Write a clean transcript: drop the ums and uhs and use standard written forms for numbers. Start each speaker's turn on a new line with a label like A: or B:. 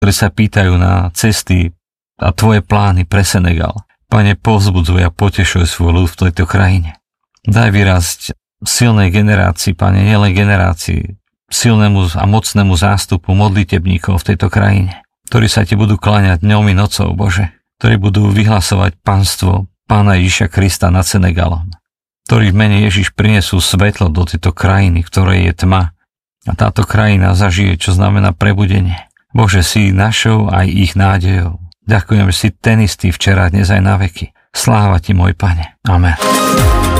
A: ktorí sa pýtajú na cesty a tvoje plány pre Senegal. Pane, povzbudzuj a potešuj svoj ľud v tejto krajine. Daj vyrásť silnej generácii, Pane, nielen generácii, silnému a mocnému zástupu modlitebníkov v tejto krajine, ktorí sa ti budú kláňať dňom i nocou, Bože, ktorí budú vyhlasovať panstvo Pána Ježiša Krista nad Senegalom, ktorí v mene Ježiš prinesú svetlo do tejto krajiny, ktorej je tma. A táto krajina zažije, čo znamená prebudenie. Bože, si našou aj ich nádejou. Ďakujem, že si ten istý včera, dnes aj na veky. Sláva ti, môj Pane. Amen.